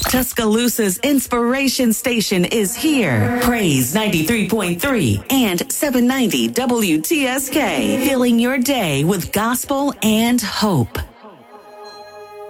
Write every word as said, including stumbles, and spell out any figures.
Tuscaloosa's inspiration station is here. Praise ninety-three point three and seven ninety W T S K. Filling your day with gospel and hope.